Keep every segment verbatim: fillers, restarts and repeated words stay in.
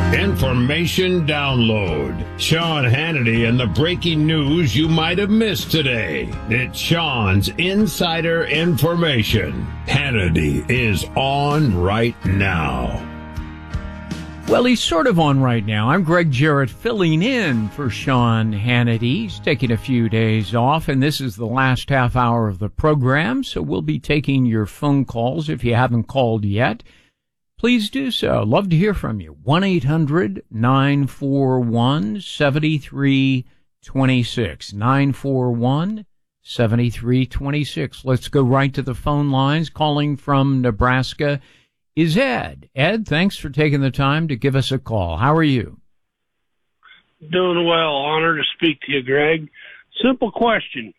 Information download. Sean Hannity and the breaking news you might have missed today. It's Sean's Insider Information. Hannity is on right now. Well, he's sort of on right now. I'm Greg Jarrett filling in for Sean Hannity. He's taking a few days off, and this is the last half hour of the program, so we'll be taking your phone calls if you haven't called yet. Please do so. Love to hear from you. one eight hundred nine four one seven three two six. nine four one seven three two six. Let's go right to the phone lines. Calling from Nebraska is Ed. Ed, thanks for taking the time to give us a call. How are you? Doing well. Honored to speak to you, Greg. Simple question.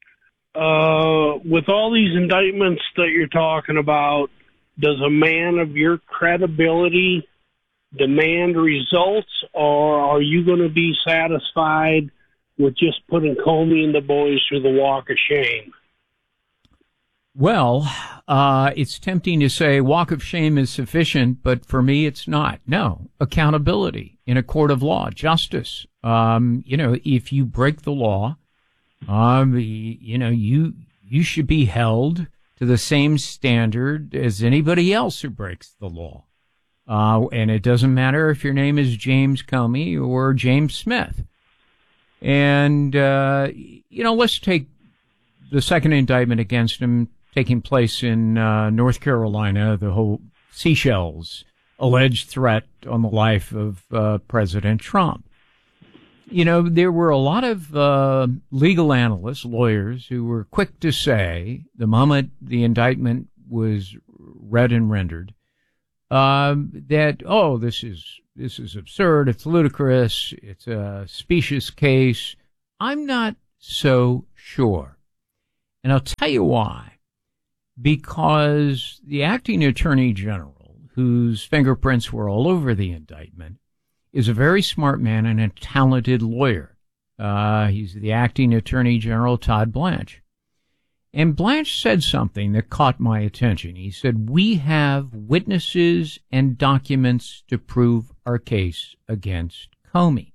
Uh, with all these indictments that you're talking about, does a man of your credibility demand results, or are you going to be satisfied with just putting Comey and the boys through the walk of shame? Well, uh, it's tempting to say walk of shame is sufficient, but for me, it's not. No, accountability in a court of law, justice. Um, you know, if you break the law, um, you know, you, you should be held to the same standard as anybody else who breaks the law. Uh, and it doesn't matter if your name is James Comey or James Smith. And, uh, you know, let's take the second indictment against him taking place in uh, North Carolina, the whole Seychelles alleged threat on the life of uh, President Trump. You know, there were a lot of uh, legal analysts, lawyers, who were quick to say, the moment the indictment was read and rendered, um, that, oh, this is this is absurd, it's ludicrous, it's a specious case. I'm not so sure. And I'll tell you why. Because the acting attorney general, whose fingerprints were all over the indictment, is a very smart man and a talented lawyer. Uh, he's the acting attorney general, Todd Blanche. And Blanche said something that caught my attention. He said, we have witnesses and documents to prove our case against Comey.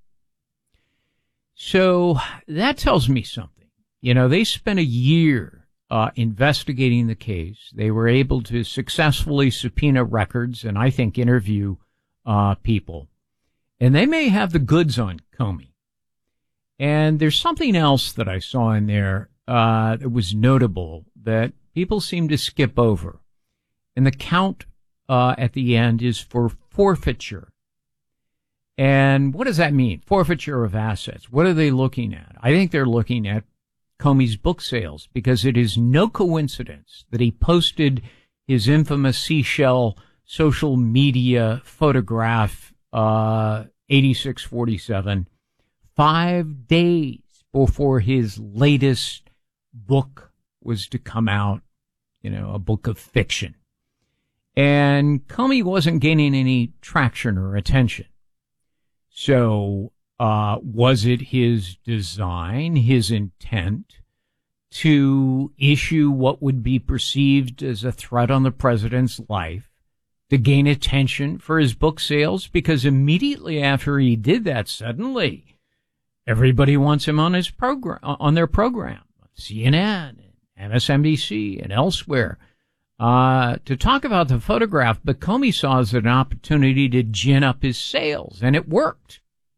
So that tells me something. You know, they spent a year uh, investigating the case. They were able to successfully subpoena records and I think interview uh, people. And they may have the goods on Comey. And there's something else that I saw in there uh, that was notable that people seem to skip over. And the count uh, at the end is for forfeiture. And what does that mean? Forfeiture of assets. What are they looking at? I think they're looking at Comey's book sales, because it is no coincidence that he posted his infamous Seychelles social media photograph Uh, eighty-six forty-seven, five days before his latest book was to come out, you know, a book of fiction. And Comey wasn't gaining any traction or attention. So, uh, was it his design, his intent to issue what would be perceived as a threat on the president's life to gain attention for his book sales? Because immediately after he did that, suddenly everybody wants him on his program, on their program, C N N, M S N B C, and elsewhere, uh, to talk about the photograph. But Comey saw it as an opportunity to gin up his sales, and it worked.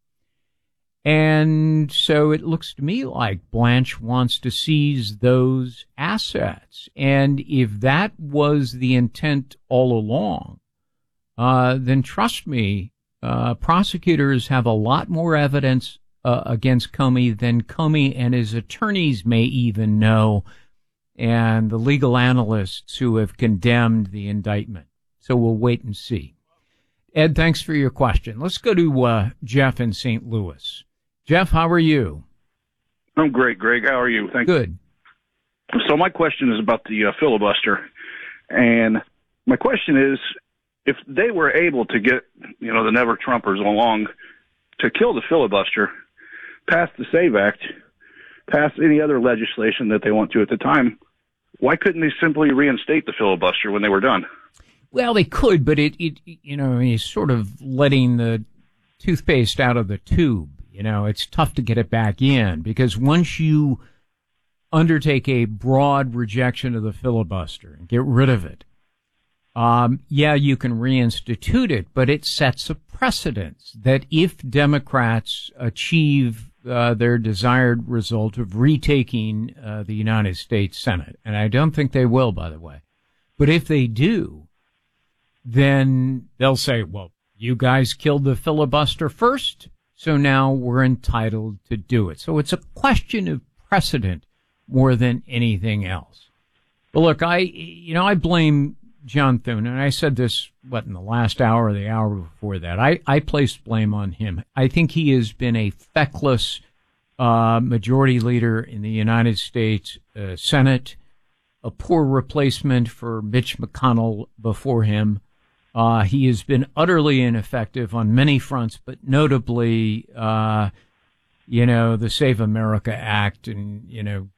And so it looks to me like Blanche wants to seize those assets. And if that was the intent all along, uh, then trust me, uh, prosecutors have a lot more evidence uh, against Comey than Comey and his attorneys may even know, and the legal analysts who have condemned the indictment. So we'll wait and see. Ed, thanks for your question. Let's go to uh, Jeff in Saint Louis. Jeff, how are you? I'm great, Greg. How are you? Thank Good. you. So my question is about the uh, filibuster. And my question is, if they were able to get, you know, the Never Trumpers along to kill the filibuster, pass the SAVE Act, pass any other legislation that they want to at the time, why couldn't they simply reinstate the filibuster when they were done? Well, they could, but it, it you know, he's sort of letting the toothpaste out of the tube. You know, it's tough to get it back in, because once you undertake a broad rejection of the filibuster and get rid of it, um, yeah, you can reinstitute it, but it sets a precedence that if Democrats achieve uh, their desired result of retaking uh, the United States Senate, and I don't think they will, by the way, but if they do, then they'll say, well, you guys killed the filibuster first, so now we're entitled to do it. So it's a question of precedent more than anything else. But look, I, you know, I blame John Thune, and I said this, what, in the last hour or the hour before that. I, I place blame on him. I think he has been a feckless uh, majority leader in the United States uh, Senate, a poor replacement for Mitch McConnell before him. Uh, he has been utterly ineffective on many fronts, but notably, uh, you know, the Save America Act and, you know,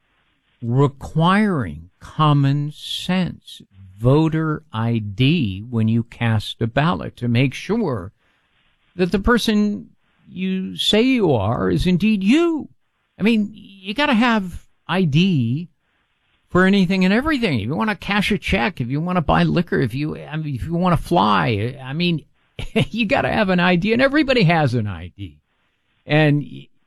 requiring common sense voter I D when you cast a ballot to make sure that the person you say you are is indeed you. I mean, you got to have I D for anything and everything. If you want to cash a check, if you want to buy liquor, if you I mean, if you want to fly, I mean, you got to have an I D, and everybody has an I D. And,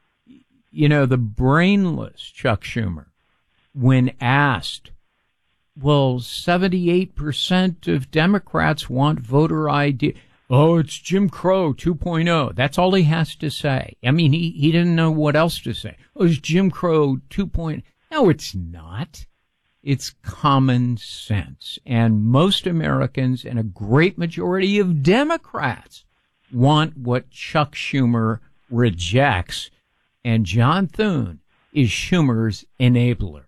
you know, the brainless Chuck Schumer, when asked, well, seventy-eight percent of Democrats want voter I D. Oh, it's Jim Crow two point oh. That's all he has to say. I mean, he, he didn't know what else to say. Oh, it's Jim Crow two point oh. No, it's not. It's common sense. And most Americans and a great majority of Democrats want what Chuck Schumer rejects. And John Thune is Schumer's enabler.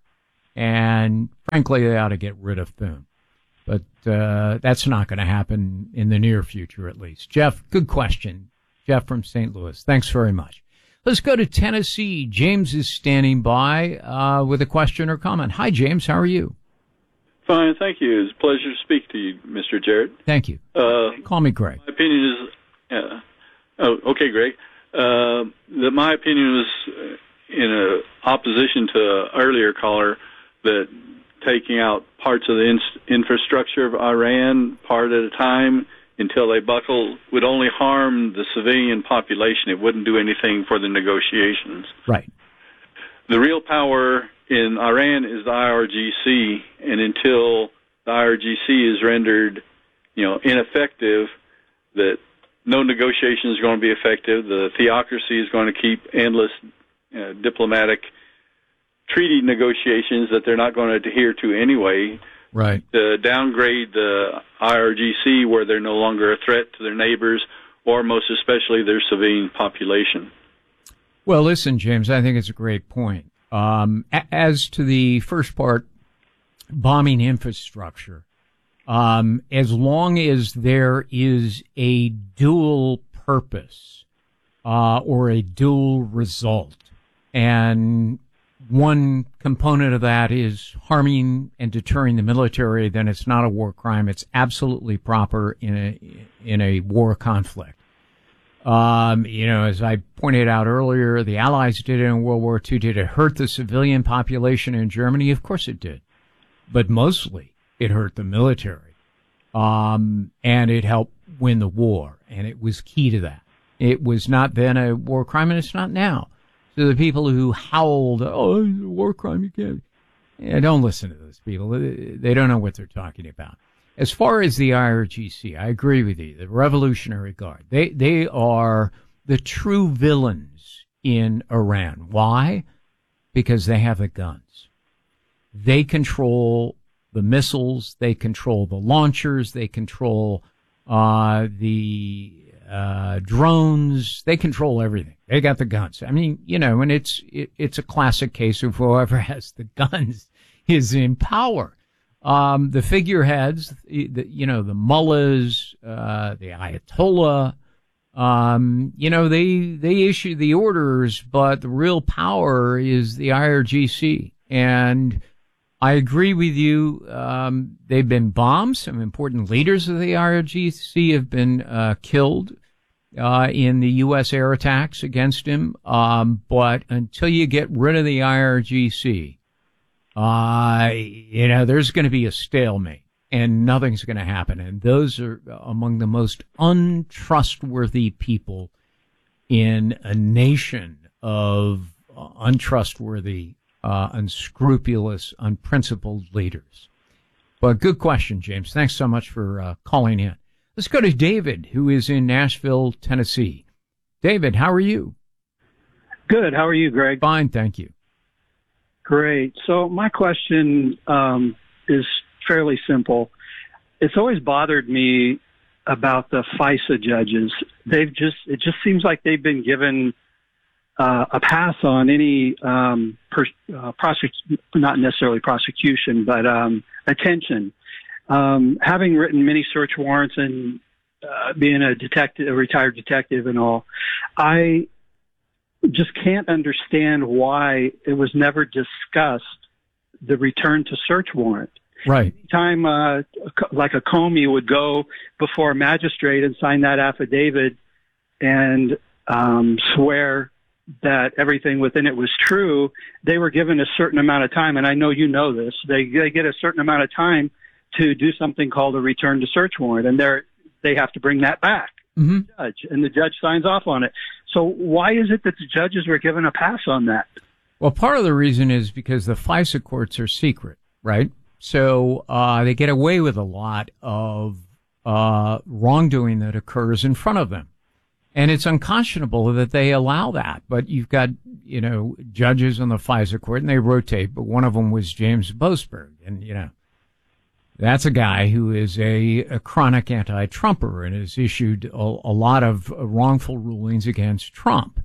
And frankly, they ought to get rid of Thune. But uh, that's not going to happen in the near future, at least. Jeff, good question. Jeff from Saint Louis. Thanks very much. Let's go to Tennessee. James is standing by uh, with a question or comment. Hi, James. How are you? Fine, thank you. It's a pleasure to speak to you, Mister Jarrett. Thank you. Uh, Call me Greg. My opinion is, uh, oh, okay, Greg. Uh, that my opinion is in a opposition to an earlier caller that taking out parts of the in- infrastructure of Iran part at a time until they buckle would only harm the civilian population. It wouldn't do anything for the negotiations. Right. The real power in Iran is the I R G C, and until the I R G C is rendered, you know, ineffective, that no negotiation is going to be effective. The theocracy is going to keep endless uh, diplomatic treaty negotiations that they're not going to adhere to anyway. Right. To downgrade the I R G C where they're no longer a threat to their neighbors or most especially their civilian population. Well, listen, James, I think it's a great point. Um, as to the first part, bombing infrastructure, um, as long as there is a dual purpose uh, or a dual result, and one component of that is harming and deterring the military, then it's not a war crime. It's absolutely proper in a in a war conflict. Um, you know, as I pointed out earlier, the Allies did it in World War Two. Did it hurt the civilian population in Germany? Of course it did. But mostly it hurt the military. Um, and it helped win the war. And it was key to that. It was not then a war crime, and it's not now. So the people who howled, oh, it's a war crime, you can't. Yeah, don't listen to those people. They don't know what they're talking about. As far as the I R G C, I agree with you. The Revolutionary Guard, they they are the true villains in Iran. Why? Because they have the guns. They control the missiles. They control the launchers. They control uh, the uh, drones. They control everything. They got the guns. I mean, you know, and it's it, it's a classic case of whoever has the guns is in power. Um, the figureheads, the, you know, the mullahs, uh, the Ayatollah, um, you know, they, they issue the orders, but the real power is the I R G C. And I agree with you. Um, they've been bombed. Some important leaders of the I R G C have been, uh, killed. uh, in the U S air attacks against him. Um, but until you get rid of the I R G C, uh, you know, there's going to be a stalemate and nothing's going to happen. And those are among the most untrustworthy people in a nation of untrustworthy, uh, unscrupulous, unprincipled leaders. But good question, James. Thanks so much for uh, calling in. Let's go to David, who is in Nashville, Tennessee. David, how are you? Good. How are you, Greg? Fine, thank you. Great. So my question um, is fairly simple. It's always bothered me about the FISA judges. They've just, it just seems like they've been given uh, a pass on any um, per, uh, prosec- not necessarily prosecution, but um, attention. Um, having written many search warrants and uh, being a detective, a retired detective and all, I just can't understand why it was never discussed, the return to search warrant. Right. Time, uh, like a Comey would go before a magistrate and sign that affidavit and um, swear that everything within it was true, they were given a certain amount of time, and I know you know this, they, they get a certain amount of time to do something called a return to search warrant, and they're, they have to bring that back. Mm-hmm. To the judge, and the judge signs off on it. So why is it that the judges were given a pass on that? Well, part of the reason is because the FISA courts are secret, right? So uh, they get away with a lot of uh, wrongdoing that occurs in front of them. And it's unconscionable that they allow that. But you've got, you know, judges on the FISA court, and they rotate, but one of them was James Boasberg. And, you know, that's a guy who is a, a chronic anti-Trumper and has issued a, a lot of wrongful rulings against Trump.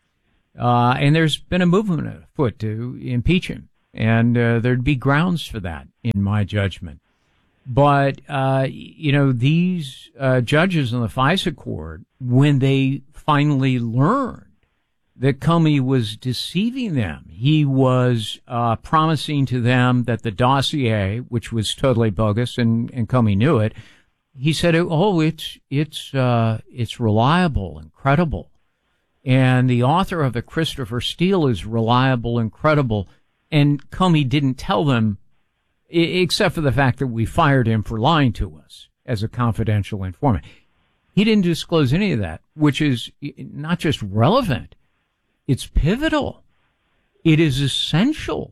Uh, and there's been a movement afoot to impeach him. And uh, there'd be grounds for that, in my judgment. But, uh, you know, these uh, judges on the FISA court, when they finally learned that Comey was deceiving them, he was uh, promising to them that the dossier, which was totally bogus, and, and Comey knew it, he said, oh, it's, it's, uh, it's reliable and credible. And the author of the Christopher Steele is reliable and credible. And Comey didn't tell them, except for the fact that we fired him for lying to us as a confidential informant. He didn't disclose any of that, which is not just relevant, it's pivotal. It is essential.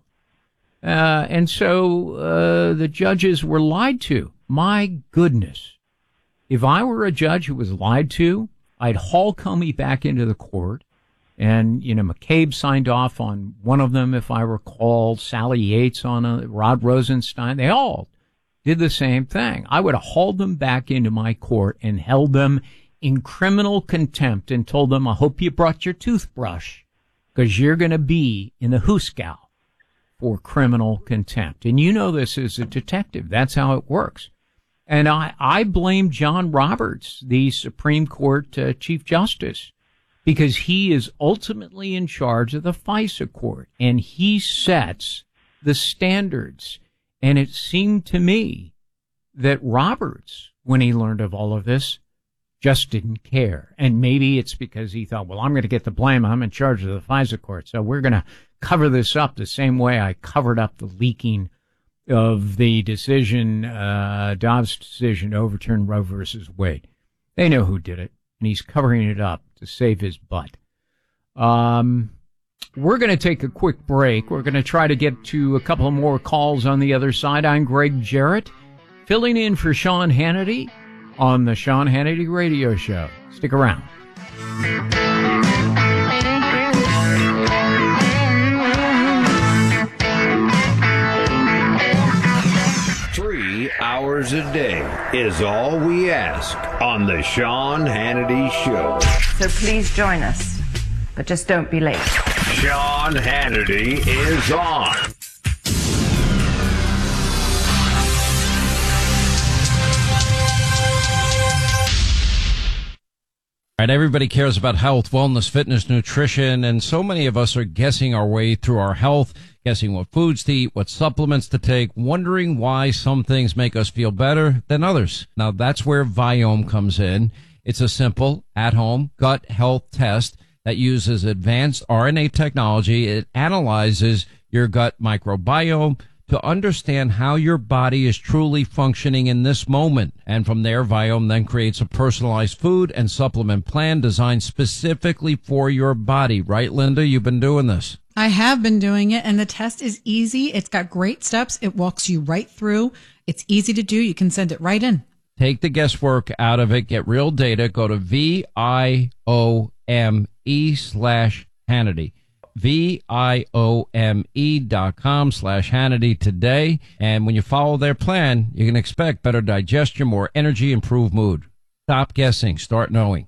Uh, and so uh, the judges were lied to. My goodness. If I were a judge who was lied to, I'd haul Comey back into the court. And, you know, McCabe signed off on one of them, if I recall, Sally Yates on a, Rod Rosenstein. They all did the same thing. I would have hauled them back into my court and held them in criminal contempt and told them, I hope you brought your toothbrush, because you're going to be in the hoosegow for criminal contempt. And you know this as a detective. That's how it works. And I, I blame John Roberts, the Supreme Court uh, Chief Justice, because he is ultimately in charge of the FISA court, and he sets the standards. And it seemed to me that Roberts, when he learned of all of this, just didn't care. And maybe it's because he thought, well, I'm going to get the blame. I'm in charge of the FISA court, so we're going to cover this up the same way I covered up the leaking of the decision, uh, Dobbs' decision to overturn Roe versus Wade. They know who did it, and he's covering it up to save his butt. Um, we're going to take a quick break. We're going to try to get to a couple of more calls on the other side. I'm Greg Jarrett, filling in for Sean Hannity on the Sean Hannity Radio Show. Stick around. Three hours a day is all we ask on the Sean Hannity Show. So please join us, but just don't be late. Sean Hannity is on. Right, everybody cares about health, wellness, fitness, nutrition, and so many of us are guessing our way through our health, guessing what foods to eat, what supplements to take, wondering why some things make us feel better than others. Now, that's where Viome comes in. It's a simple, at-home gut health test that uses advanced R N A technology. It analyzes your gut microbiome to understand how your body is truly functioning in this moment. And from there, Viome then creates a personalized food and supplement plan designed specifically for your body. Right, Linda? You've been doing this. I have been doing it, and the test is easy. It's got great steps. It walks you right through. It's easy to do. You can send it right in. Take the guesswork out of it. Get real data. Go to V I O M E slash Hannity. V I O M E dot com slash Hannity today. And when you follow their plan, you can expect better digestion, more energy, improved mood. Stop guessing. Start knowing.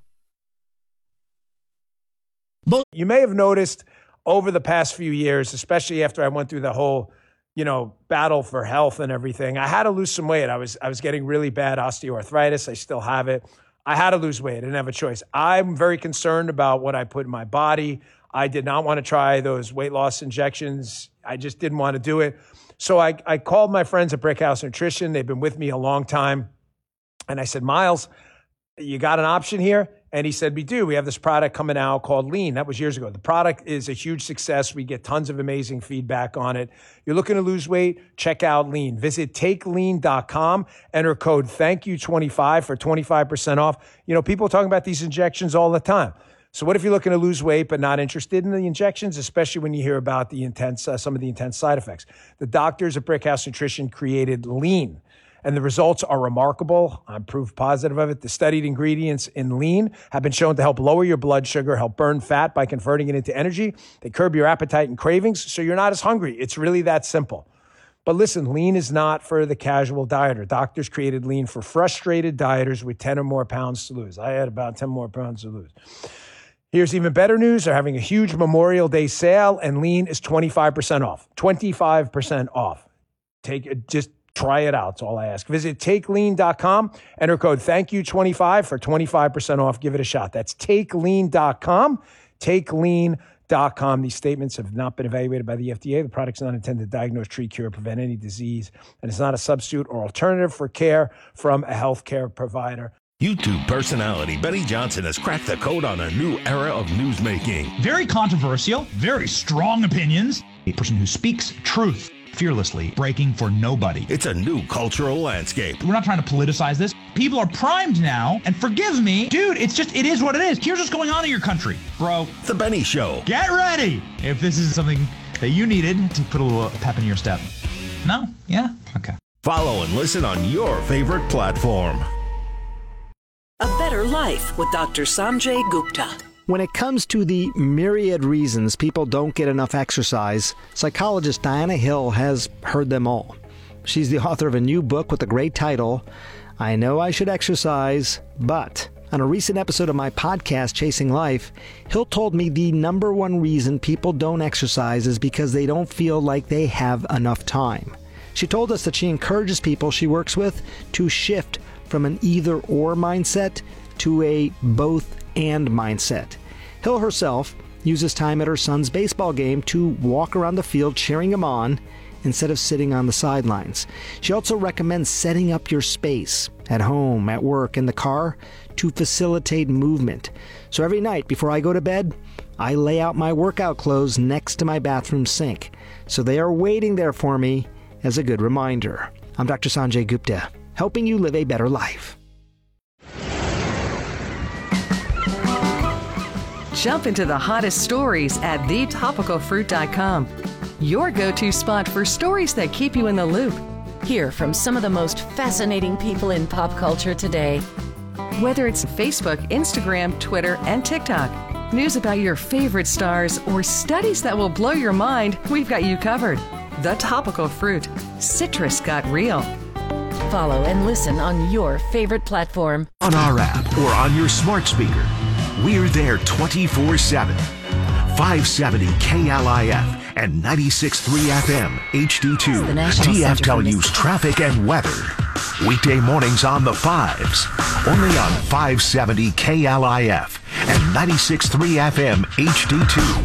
You may have noticed over the past few years, especially after I went through the whole, you know, battle for health and everything, I had to lose some weight. I was I was getting really bad osteoarthritis. I still have it. I had to lose weight. I didn't have a choice. I'm very concerned about what I put in my body. I did not want to try those weight loss injections. I just didn't want to do it. So I, I called my friends at Brickhouse Nutrition. They've been with me a long time. And I said, Miles, you got an option here? And he said, we do. We have this product coming out called Lean. That was years ago. The product is a huge success. We get tons of amazing feedback on it. You're looking to lose weight? Check out Lean. Visit take lean dot com. Enter code thank you twenty-five for twenty-five percent off. You know, people are talking about these injections all the time. So what if you're looking to lose weight but not interested in the injections, especially when you hear about the intense, uh, some of the intense side effects? The doctors at Brickhouse Nutrition created Lean, and the results are remarkable. I'm proof positive of it. The studied ingredients in Lean have been shown to help lower your blood sugar, help burn fat by converting it into energy. They curb your appetite and cravings, so you're not as hungry. It's really that simple. But listen, Lean is not for the casual dieter. Doctors created Lean for frustrated dieters with ten or more pounds to lose. I had about ten more pounds to lose. Here's even better news. They're having a huge Memorial Day sale, and Lean is twenty-five percent off. twenty-five percent off. Take it, just try it out. That's all I ask. Visit take lean dot com. Enter code thank you twenty-five for twenty-five percent off. Give it a shot. That's take lean dot com. take lean dot com. These statements have not been evaluated by the F D A. The product's not intended to diagnose, treat, cure, prevent any disease, and it's not a substitute or alternative for care from a healthcare provider. YouTube personality Benny Johnson has cracked the code on a new era of newsmaking. Very controversial, very strong opinions. A person who speaks truth fearlessly, breaking for nobody. It's a new cultural landscape. We're not trying to politicize this. People are primed now, and forgive me, dude, it's just, it is what it is. Here's what's going on in your country, bro. The Benny Show. Get ready if this is something that you needed to put a little pep in your step. No? Yeah? Okay. Follow and listen on your favorite platform. A Better Life with Doctor Sanjay Gupta. When it comes to the myriad reasons people don't get enough exercise, psychologist Diana Hill has heard them all. She's the author of a new book with the great title, I Know I Should Exercise, But. On a recent episode of my podcast, Chasing Life, Hill told me the number one reason people don't exercise is because they don't feel like they have enough time. She told us that she encourages people she works with to shift from an either-or mindset to a both-and mindset. Hill herself uses time at her son's baseball game to walk around the field cheering him on instead of sitting on the sidelines. She also recommends setting up your space at home, at work, in the car to facilitate movement. So every night before I go to bed, I lay out my workout clothes next to my bathroom sink, so they are waiting there for me as a good reminder. I'm Doctor Sanjay Gupta, helping you live a better life. Jump into the hottest stories at the topical fruit dot com. Your go-to spot for stories that keep you in the loop. Hear from some of the most fascinating people in pop culture today. Whether it's Facebook, Instagram, Twitter, and TikTok, news about your favorite stars, or studies that will blow your mind, we've got you covered. The Topical Fruit. Citrus got real. Follow and listen on your favorite platform. On our app or on your smart speaker. We're there twenty-four seven. five seventy K L I F and ninety-six point three F M H D two. T F W's traffic and weather. Weekday mornings on the fives. Only on five seventy K L I F and ninety-six point three F M H D two.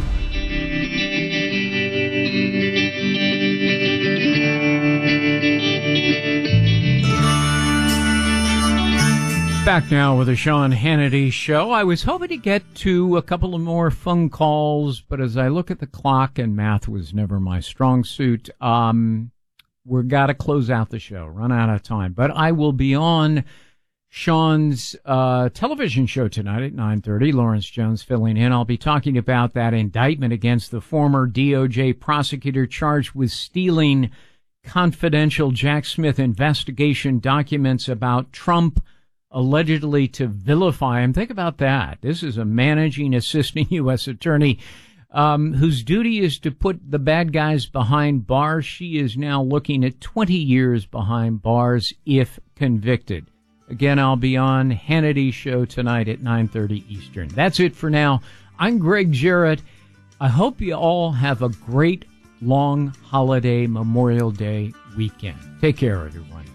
Back now with the Sean Hannity Show. I was hoping to get to a couple of more phone calls, but as I look at the clock, and math was never my strong suit, um, we've got to close out the show, run out of time. But I will be on Sean's uh, television show tonight at nine thirty. Lawrence Jones filling in. I'll be talking about that indictment against the former D O J prosecutor charged with stealing confidential Jack Smith investigation documents about Trump, allegedly to vilify him. Think about that. This is a managing assistant U S attorney um, whose duty is to put the bad guys behind bars. She is now looking at twenty years behind bars if convicted. Again, I'll be on Hannity's show tonight at nine thirty Eastern. That's it for now. I'm Greg Jarrett. I hope you all have a great long holiday Memorial Day weekend. Take care, everyone.